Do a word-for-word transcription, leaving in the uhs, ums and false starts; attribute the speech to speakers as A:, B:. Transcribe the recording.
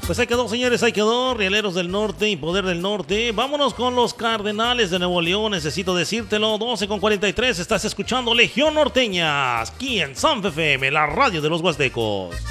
A: Pues ahí quedó, señores, ahí quedó. Rieleros del Norte y Poder del Norte. Vámonos con los Cardenales de Nuevo León. Necesito decírtelo. doce con cuarenta y tres. Estás escuchando Legión Norteña. Aquí en Sanf F M, la radio de los Huastecos.